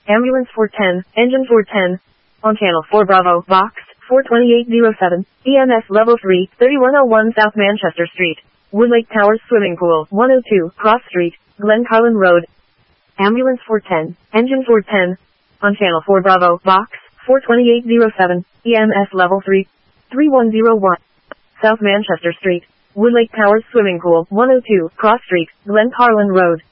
Ambulance 410, Engine 410. On Channel 4 Bravo, Box 42807, EMS Level 3, 3101 South Manchester Street. Woodlake Towers Swimming Pool, 102, Cross Street, Glencarlin Road. Ambulance 410, Engine 410. On Channel 4 Bravo, Box 42807, EMS Level 3, 3101, South Manchester Street. Woodlake Towers Swimming Pool, 102, Cross Street, Glencarlin Road.